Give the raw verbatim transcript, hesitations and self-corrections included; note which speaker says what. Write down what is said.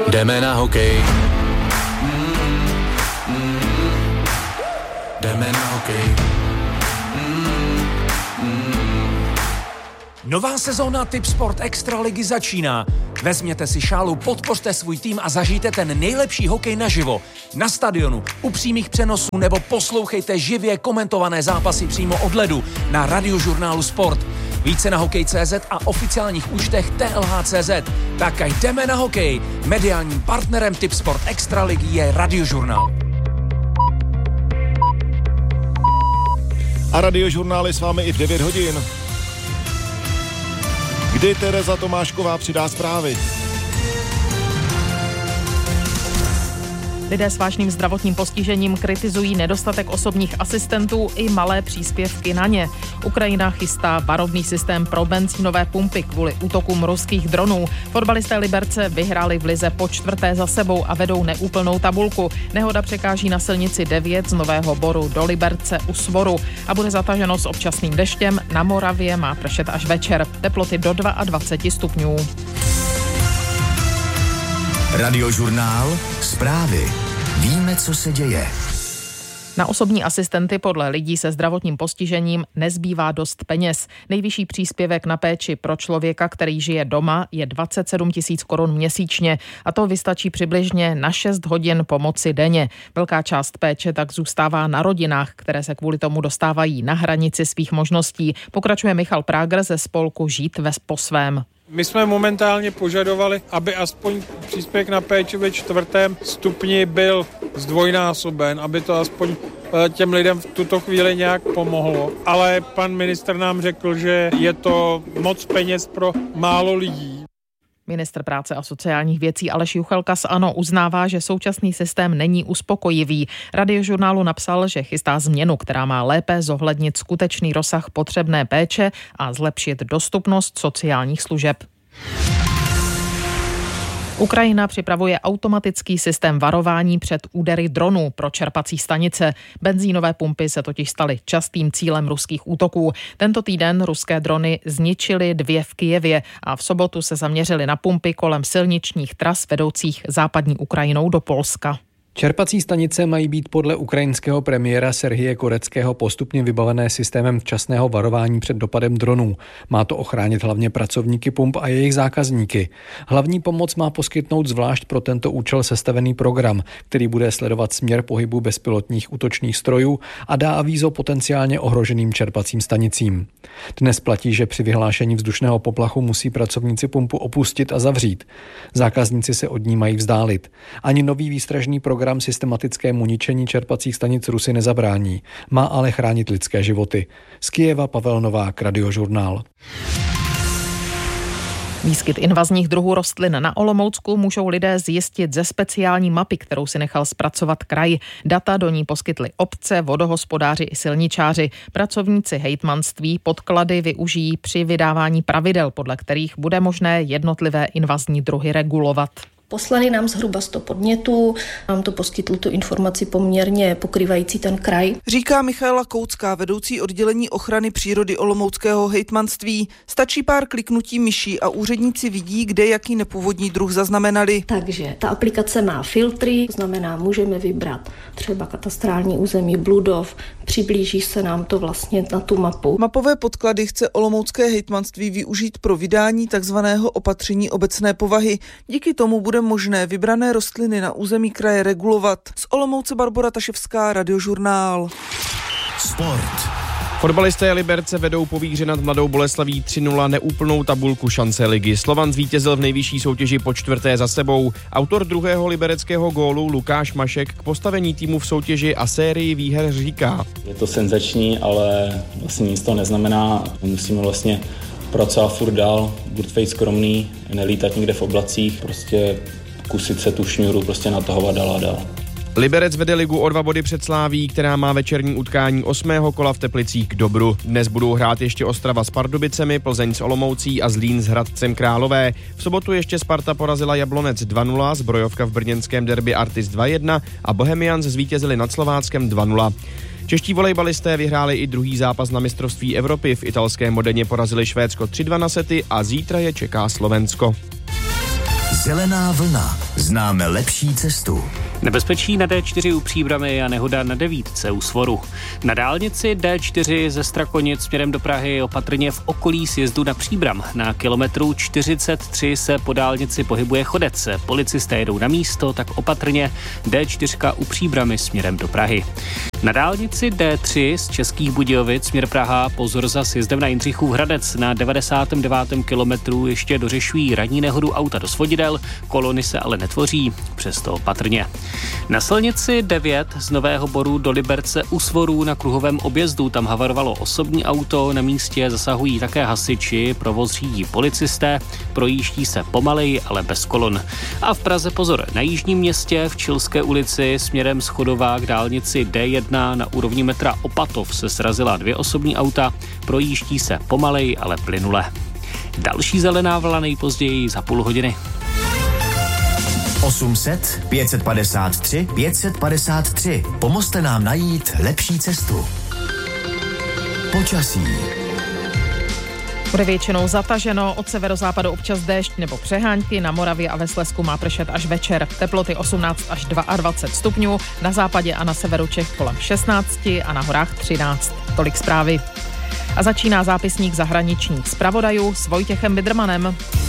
Speaker 1: Jdeme na hokej. Mm, mm, jdeme na hokej. Mm, mm.
Speaker 2: Nová sezóna Tipsport Extraligy začíná. Vezměte si šálu, podpořte svůj tým a zažijte ten nejlepší hokej naživo. Na stadionu, u přímých přenosů nebo poslouchejte živě komentované zápasy přímo od ledu na radiožurnálu Sport. Více na hokej tečka cé zet a oficiálních účtech T L H tečka cé zet. Tak a jdeme na hokej. Mediálním partnerem Tipsport Extraligy je Radiožurnál.
Speaker 3: A Radiožurnál je s vámi i v devět hodin. Kdy Tereza Tomášková přidá zprávy.
Speaker 4: Lidé s vážným zdravotním postižením kritizují nedostatek osobních asistentů i malé příspěvky na ně. Ukrajina chystá varovný systém pro benzínové pumpy kvůli útokům ruských dronů. Fotbalisté Liberce vyhráli v lize po čtvrté za sebou a vedou neúplnou tabulku. Nehoda překáží na silnici devět z Nového Boru do Liberce u Svoru a bude zataženo s občasným deštěm. Na Moravě má pršet až večer. Teploty do dvacet dva stupňů.
Speaker 5: Radiožurnál, zprávy. Víme, co se děje.
Speaker 4: Na osobní asistenty podle lidí se zdravotním postižením nezbývá dost peněz. Nejvyšší příspěvek na péči pro člověka, který žije doma, je dvacet sedm tisíc korun měsíčně a to vystačí přibližně na šest hodin pomoci denně. Velká část péče tak zůstává na rodinách, které se kvůli tomu dostávají na hranici svých možností. Pokračuje Michal Práger ze spolku Žít ve po svém.
Speaker 6: My jsme momentálně požadovali, aby aspoň příspěvek na péči ve čtvrtém stupni byl zdvojnásoben, aby to aspoň těm lidem v tuto chvíli nějak pomohlo. Ale pan ministr nám řekl, že je to moc peněz pro málo lidí.
Speaker 4: Ministr práce a sociálních věcí Aleš Juchelka z ANO uznává, že současný systém není uspokojivý. Radiožurnálu napsal, že chystá změnu, která má lépe zohlednit skutečný rozsah potřebné péče a zlepšit dostupnost sociálních služeb. Ukrajina připravuje automatický systém varování před údery dronů pro čerpací stanice. Benzínové pumpy se totiž staly častým cílem ruských útoků. Tento týden ruské drony zničily dvě v Kyjevě a v sobotu se zaměřily na pumpy kolem silničních tras vedoucích západní Ukrajinou do Polska.
Speaker 7: Čerpací stanice mají být podle ukrajinského premiéra Serhije Koreckého postupně vybavené systémem včasného varování před dopadem dronů. Má to ochránit hlavně pracovníky pump a jejich zákazníky. Hlavní pomoc má poskytnout zvlášť pro tento účel sestavený program, který bude sledovat směr pohybu bezpilotních útočných strojů a dá avízo potenciálně ohroženým čerpacím stanicím. Dnes platí, že při vyhlášení vzdušného poplachu musí pracovníci pumpu opustit a zavřít. Zákazníci se od ní mají vzdálit. Ani nový výstražný program systematickému ničení čerpacích stanic Rusy nezabrání. Má ale chránit lidské životy. Z Kyjeva Pavel Novák, Radiožurnál.
Speaker 4: Výskyt invazních druhů rostlin na Olomoucku můžou lidé zjistit ze speciální mapy, kterou si nechal zpracovat kraj. Data do ní poskytly obce, vodohospodáři i silničáři. Pracovníci hejtmanství podklady využijí při vydávání pravidel, podle kterých bude možné jednotlivé invazní druhy regulovat.
Speaker 8: Poslali nám zhruba sto podnětů, nám to poskytl tu informaci poměrně pokrývající ten kraj.
Speaker 9: Říká Michaela Koucká, vedoucí oddělení ochrany přírody olomouckého hejtmanství. Stačí pár kliknutí myší a úředníci vidí, kde jaký nepůvodní druh zaznamenali.
Speaker 8: Takže ta aplikace má filtry, to znamená, můžeme vybrat třeba katastrální území Bludov, přiblíží se nám to vlastně na tu mapu.
Speaker 9: Mapové podklady chce olomoucké hejtmanství využít pro vydání takzvaného opatření obecné povahy. Díky tomu bude možné vybrané rostliny na území kraje regulovat. Z Olomouce Barbora Taševská, Radiožurnál.
Speaker 5: Sport.
Speaker 10: Fotbalisté Liberce vedou po výhře nad Mladou Boleslaví tři nula neúplnou tabulku šance ligy. Slovan zvítězil v nejvyšší soutěži po čtvrté za sebou. Autor druhého libereckého gólu Lukáš Mašek k postavení týmu v soutěži a sérii výher říká:
Speaker 11: Je to senzační, ale vlastně nic to neznamená. Musíme vlastně pracovat furt dál, buď být skromný, nelítat někde v oblacích, prostě kusit se tu šňůru, prostě natahovat dál a dál.
Speaker 10: Liberec vede ligu o dva body před Sláví, která má večerní utkání osmého kola v Teplicích k Dobru. Dnes budou hrát ještě Ostrava s Pardubicemi, Plzeň s Olomoucí a Zlín s Hradcem Králové. V sobotu ještě Sparta porazila Jablonec dva nula, Zbrojovka v brněnském derby Artis dva jedna a Bohemians zvítězili nad Slováckem dva nula. Čeští volejbalisté vyhráli i druhý zápas na mistrovství Evropy. V italském Modeně porazili Švédsko tři dva na sety a zítra je čeká Slovensko.
Speaker 5: Zelená vlna. Známe lepší cestu.
Speaker 12: Nebezpečí na D čtyři u Příbrami a nehoda na devítce u Svoru. Na dálnici D čtyři ze Strakonic směrem do Prahy opatrně v okolí sjezdu na Příbram. Na kilometru čtyřicet tři se po dálnici pohybuje chodec. Policisté jedou na místo, tak opatrně D čtyři u Příbramy směrem do Prahy. Na dálnici D tři z Českých Budějovic směr Praha pozor za sjezdem na Jindřichův Hradec. Na devadesátém devátém kilometru ještě dořešují ranní nehodu auta do svodidel, kolony se ale netvoří, přesto opatrně. Na silnici devět z Nového Boru do Liberce u Svorů na kruhovém objezdu tam havarovalo osobní auto, na místě zasahují také hasiči, provoz řídí policisté, projíždí se pomaleji, ale bez kolon. A v Praze pozor, na Jižním Městě v Čilské ulici směrem z Chodova k dálnici D jedna na úrovni metra Opatov se srazila dvě osobní auta, projíždí se pomaleji, ale plynule. Další zelená vlna nejpozději za půl hodiny.
Speaker 5: osm set pět set padesát tři pět set padesát tři. Pomozte nám najít lepší cestu. Počasí.
Speaker 4: Bude většinou zataženo, od severozápadu občas déšť nebo přehánky, na Moravě a ve Slezsku má pršet až večer. Teploty osmnáct až dvacet dva stupňů, na západě a na severu Čech kolem šestnáct a na horách třináct. Tolik zprávy. A začíná zápisník zahraničních zpravodajů s Vojtěchem Bidrmanem.